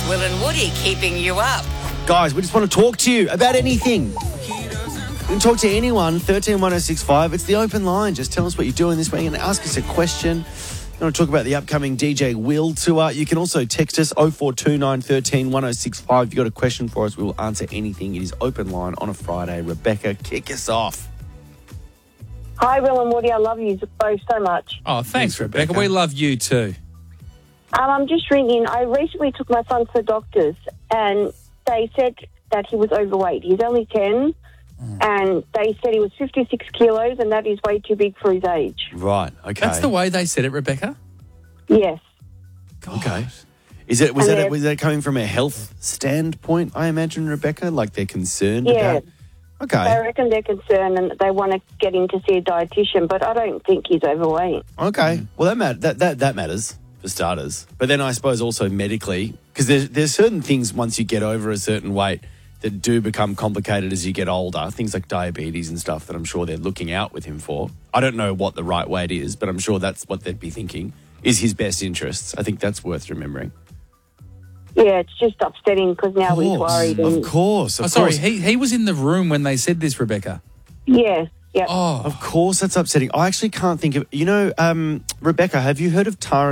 Will and Woody keeping you up. Guys, we just want to talk to you about anything. You can talk to anyone, 131065. It's the open line. Just tell us what you're doing this week and ask us a question. You want to talk about the upcoming DJ Will tour? You can also text us 0429 13 1065. If you've got a question for us, we will answer anything. It is open line on a Friday. Rebecca, kick us off. Hi, Will and Woody. I love you both so much. Oh, thanks, Rebecca. We love you too. I'm just ringing. I recently took my son to the doctors, and they said that he was overweight. He's only 10, and they said he was 56 kilos, and that is way too big for his age. Right, okay. That's the way they said it, Rebecca? Yes. Okay. Was that coming from a health standpoint, I imagine, Rebecca? Like they're concerned Yeah. about? Okay. I reckon they're concerned and they want to get him to see a dietitian, but I don't think he's overweight. Okay. Well, that matters for starters. But then I suppose also medically, because there's certain things once you get over a certain weight that do become complicated as you get older, things like diabetes and stuff that I'm sure they're looking out with him for. I don't know what the right weight is, but I'm sure that's what they'd be thinking is his best interests. I think that's worth remembering. Yeah, it's just upsetting because now he's worried. Of course. Sorry, he was in the room when they said this, Rebecca. Yes. Yeah. Oh. Of course, that's upsetting. I actually can't think of... Rebecca, have you heard of Tara